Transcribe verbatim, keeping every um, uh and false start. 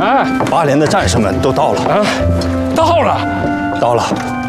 哎， 八连的战士们都到了。 啊，到了， 到了。